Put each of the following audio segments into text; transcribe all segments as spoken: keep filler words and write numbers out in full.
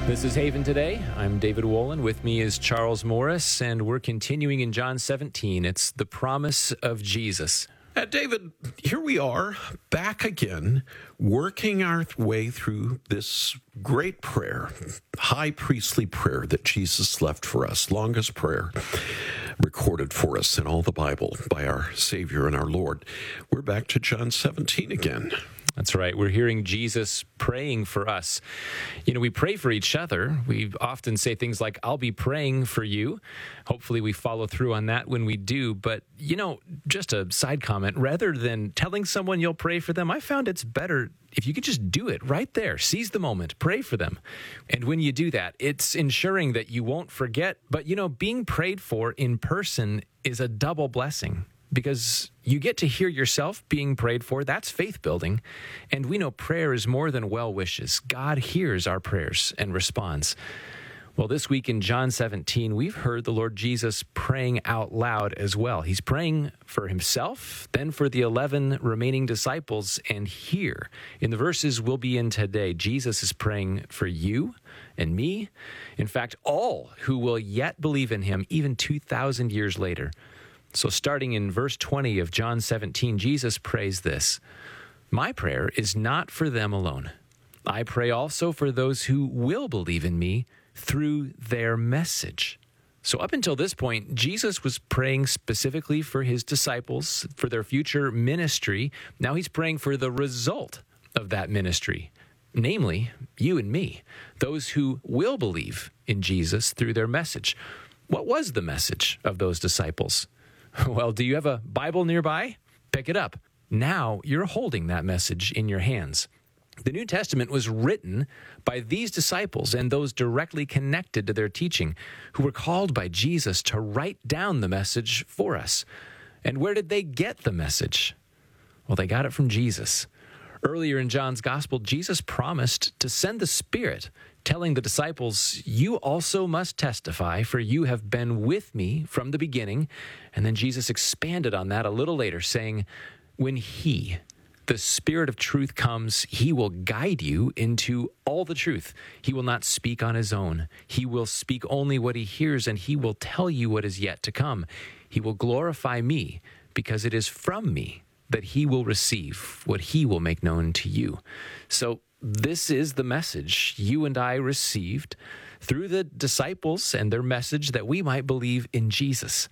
This is Haven Today. I'm David Wolin. With me is Charles Morris, and we're continuing in John seventeen. It's the promise of Jesus. Uh, David, here we are, back again, working our way through this great prayer, high priestly prayer that Jesus left for us, longest prayer recorded for us in all the Bible by our Savior and our Lord. We're back to John seventeen again. That's right. We're hearing Jesus praying for us. You know, we pray for each other. We often say things like, I'll be praying for you. Hopefully we follow through on that when we do. But, you know, just a side comment, rather than telling someone you'll pray for them, I found it's better if you could just do it right there. Seize the moment. Pray for them. And when you do that, it's ensuring that you won't forget. But, you know, being prayed for in person is a double blessing, because you get to hear yourself being prayed for. That's faith building. And we know prayer is more than well wishes. God hears our prayers and responds. Well, this week in John seventeen, we've heard the Lord Jesus praying out loud as well. He's praying for himself, then for the eleven remaining disciples. And here, in the verses we'll be in today, Jesus is praying for you and me. In fact, all who will yet believe in him, even two thousand years later. So starting in verse twenty of John seventeen, Jesus prays this: "My prayer is not for them alone. I pray also for those who will believe in me through their message." So up until this point, Jesus was praying specifically for his disciples, for their future ministry. Now he's praying for the result of that ministry, namely you and me, those who will believe in Jesus through their message. What was the message of those disciples? Well, do you have a Bible nearby? Pick it up. Now you're holding that message in your hands. The New Testament was written by these disciples and those directly connected to their teaching, who were called by Jesus to write down the message for us. And where did they get the message? Well, they got it from Jesus. Earlier in John's Gospel, Jesus promised to send the Spirit, telling the disciples, "You also must testify, for you have been with me from the beginning." And then Jesus expanded on that a little later, saying, "When he, the Spirit of truth, comes, he will guide you into all the truth. He will not speak on his own. He will speak only what he hears, and he will tell you what is yet to come. He will glorify me, because it is from me that he will receive what he will make known to you." So this is the message you and I received through the disciples and their message, that we might believe in Jesus.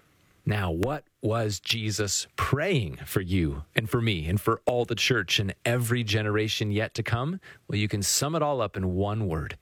Now, what was Jesus praying for you and for me and for all the church and every generation yet to come? Well, you can sum it all up in one word: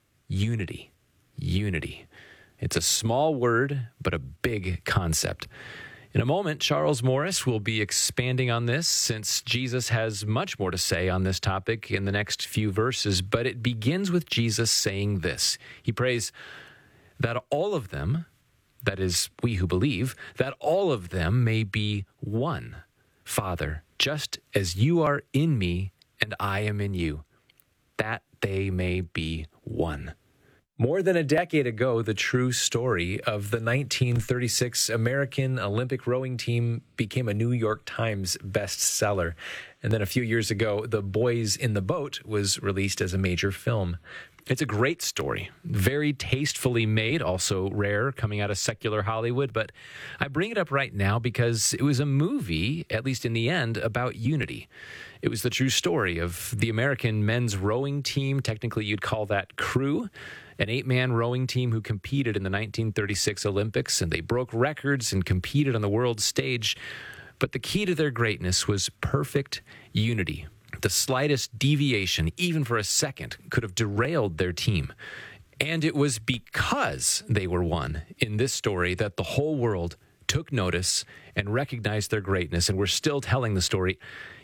unity. Unity. It's a small word, but a big concept. In a moment, Charles Morris will be expanding on this, since Jesus has much more to say on this topic in the next few verses. But it begins with Jesus saying this. He prays that all of them, that is, we who believe, that all of them may be one. Father, just as you are in me and I am in you, that they may be one. More than a decade ago, the true story of the nineteen thirty-six American Olympic rowing team became a New York Times bestseller. And then a few years ago, The Boys in the Boat was released as a major film. It's a great story, very tastefully made, also rare, coming out of secular Hollywood. But I bring it up right now because it was a movie, at least in the end, about unity. It was the true story of the American men's rowing team. Technically, you'd call that crew. An eight-man rowing team who competed in the nineteen thirty-six Olympics, and they broke records and competed on the world stage. But the key to their greatness was perfect unity. The slightest deviation, even for a second, could have derailed their team. And it was because they were one in this story that the whole world took notice and recognized their greatness. And we're still telling the story.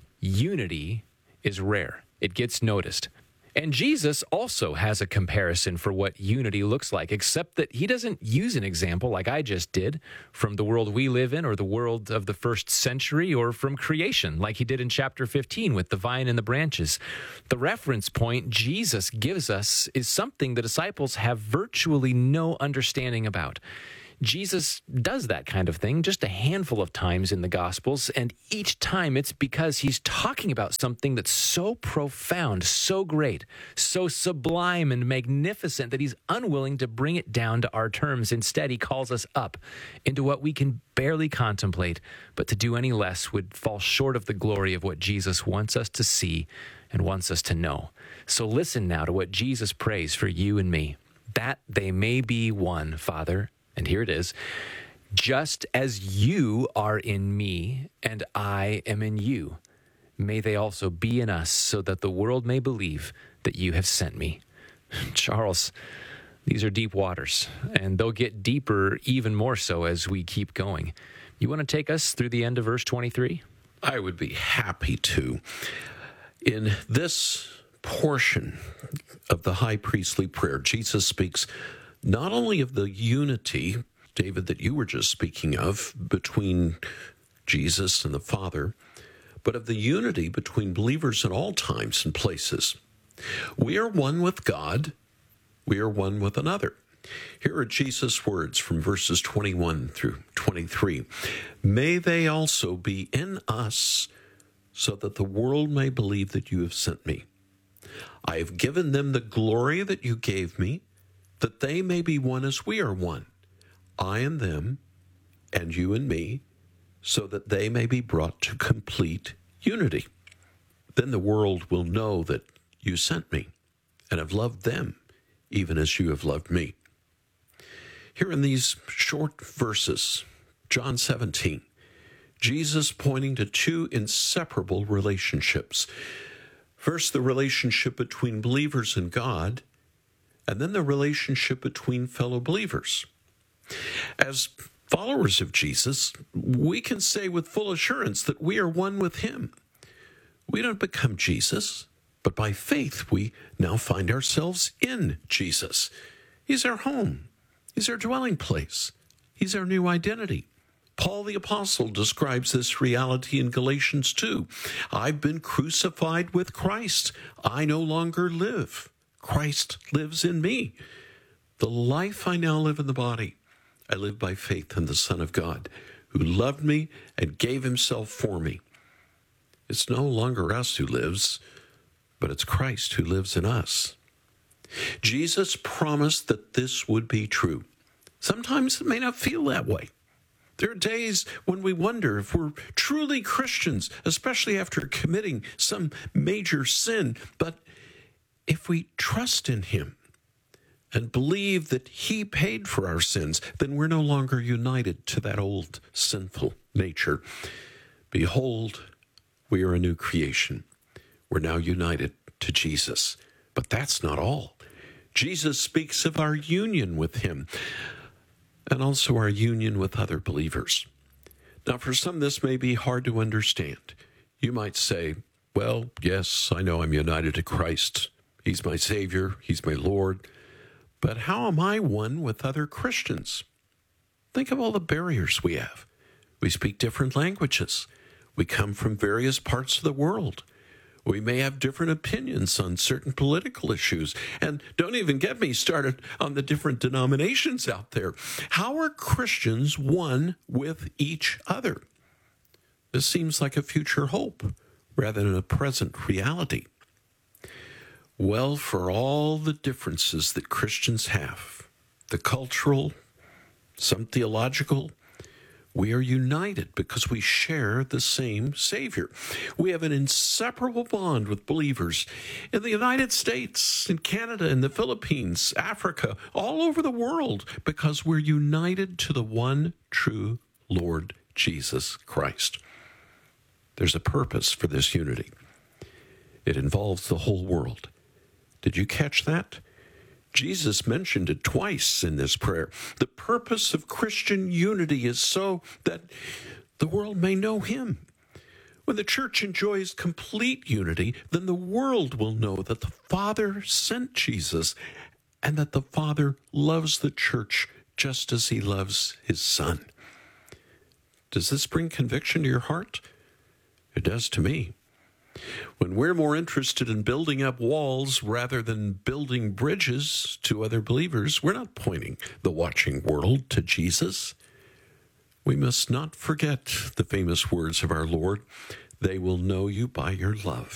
Unity is rare. It gets noticed. And Jesus also has a comparison for what unity looks like, except that he doesn't use an example like I just did from the world we live in or the world of the first century or from creation like he did in chapter fifteen with the vine and the branches. The reference point Jesus gives us is something the disciples have virtually no understanding about. Jesus does that kind of thing just a handful of times in the Gospels, and each time it's because he's talking about something that's so profound, so great, so sublime and magnificent that he's unwilling to bring it down to our terms. Instead, he calls us up into what we can barely contemplate, but to do any less would fall short of the glory of what Jesus wants us to see and wants us to know. So listen now to what Jesus prays for you and me, that they may be one, Father. And here it is. Just as you are in me and I am in you, may they also be in us, so that the world may believe that you have sent me. Charles, these are deep waters, and they'll get deeper even more so as we keep going. You want to take us through the end of verse twenty-three? I would be happy to. In this portion of the high priestly prayer, Jesus speaks not only of the unity, David, that you were just speaking of, between Jesus and the Father, but of the unity between believers in all times and places. We are one with God. We are one with another. Here are Jesus' words from verses twenty-one through twenty-three. May they also be in us, so that the world may believe that you have sent me. I have given them the glory that you gave me, that they may be one as we are one, I and them, and you and me, so that they may be brought to complete unity. Then the world will know that you sent me and have loved them, even as you have loved me. Here in these short verses, John seventeen, Jesus pointing to two inseparable relationships. First, the relationship between believers and God, and then the relationship between fellow believers. As followers of Jesus, we can say with full assurance that we are one with him. We don't become Jesus, but by faith we now find ourselves in Jesus. He's our home. He's our dwelling place. He's our new identity. Paul the Apostle describes this reality in Galatians two. I've been crucified with Christ. I no longer live. Christ lives in me. The life I now live in the body, I live by faith in the Son of God, who loved me and gave himself for me. It's no longer us who lives, but it's Christ who lives in us. Jesus promised that this would be true. Sometimes it may not feel that way. There are days when we wonder if we're truly Christians, especially after committing some major sin. But if we trust in him and believe that he paid for our sins, then we're no longer united to that old sinful nature. Behold, we are a new creation. We're now united to Jesus. But that's not all. Jesus speaks of our union with him, and also our union with other believers. Now, for some, this may be hard to understand. You might say, well, yes, I know I'm united to Christ. He's my Savior. He's my Lord. But how am I one with other Christians? Think of all the barriers we have. We speak different languages. We come from various parts of the world. We may have different opinions on certain political issues. And don't even get me started on the different denominations out there. How are Christians one with each other? This seems like a future hope rather than a present reality. Well, for all the differences that Christians have, the cultural, some theological, we are united because we share the same Savior. We have an inseparable bond with believers in the United States, in Canada, in the Philippines, Africa, all over the world, because we're united to the one true Lord Jesus Christ. There's a purpose for this unity. It involves the whole world. Did you catch that? Jesus mentioned it twice in this prayer. The purpose of Christian unity is so that the world may know him. When the church enjoys complete unity, then the world will know that the Father sent Jesus and that the Father loves the church just as he loves his Son. Does this bring conviction to your heart? It does to me. When we're more interested in building up walls rather than building bridges to other believers, we're not pointing the watching world to Jesus. We must not forget the famous words of our Lord, "They will know you by your love."